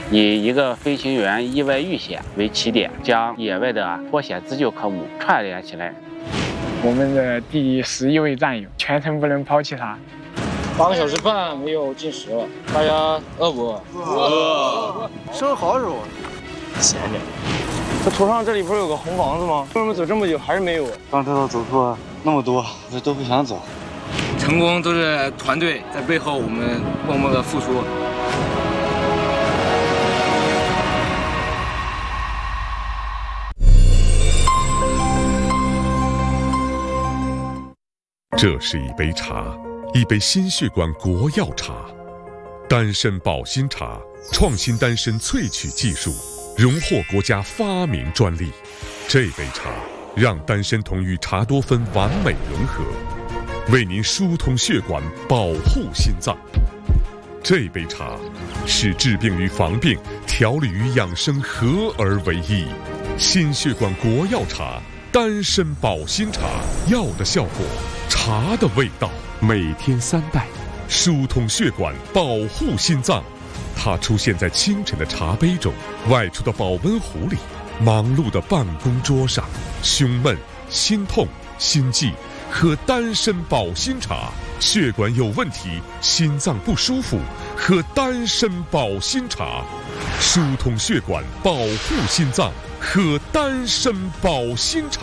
以一个飞行员意外遇险为起点，将野外的脱险自救科目串联起来。 我们的第11位战友，全程不能抛弃他。 8个小时半没有进食了，大家饿不饿？ 饿。生蚝是吧？ 闲着。这途上这里不是有个红房子吗？为什么走这么久还是没有？ 刚知道走错那么多，我都不想走。 成功都是团队在背后，我们默默的付出。 这是一杯茶，一杯心血管国药茶，丹参保心茶，创新丹参萃取技术，荣获国家发明专利。这杯茶让丹参酮与茶多酚完美融合，为您疏通血管，保护心脏。这杯茶使治病与防病、调理与养生合而为一。心血管国药茶，丹参保心茶，药的效果，茶的味道，每天3袋，疏通血管，保护心脏。它出现在清晨的茶杯中，外出的保温壶里，忙碌的办公桌上。胸闷、心痛、心悸，喝丹参保心茶；血管有问题、心脏不舒服，喝丹参保心茶。疏通血管，保护心脏，喝丹参保心茶。